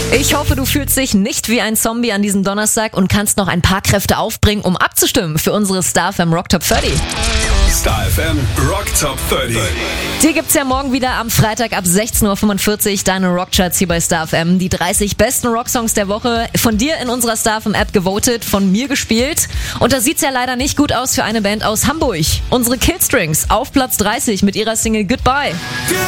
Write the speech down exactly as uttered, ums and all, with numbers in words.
Ich hoffe, du fühlst dich nicht wie ein Zombie an diesem Donnerstag und kannst noch ein paar Kräfte aufbringen, um abzustimmen für unsere Star F M Rock Top dreißig. Star F M Rock Top dreißig. Die gibt's ja morgen wieder am Freitag ab sechzehn Uhr fünfundvierzig, deine Rockcharts hier bei Star F M. Die dreißig besten Rocksongs der Woche, von dir in unserer Star F M App gewotet, von mir gespielt. Und da sieht's ja leider nicht gut aus für eine Band aus Hamburg. Unsere Killstrings auf Platz dreißig mit ihrer Single Goodbye.